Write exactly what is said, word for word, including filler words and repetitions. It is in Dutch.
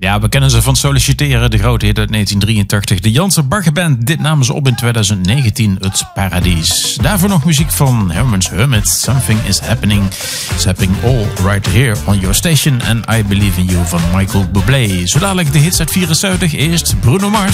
Ja, we kennen ze van Solliciteren, de grote hit uit negentien drieëntachtig. De Janse Baggerband, dit namen ze op in twintig negentien, Het Paradies. Daarvoor nog muziek van Herman's Hermit, Something is Happening. It's happening all right here on your station. And I Believe in You van Michael Bublé. Zo dadelijk de hits uit vierenzeventig, eerst Bruno Mars.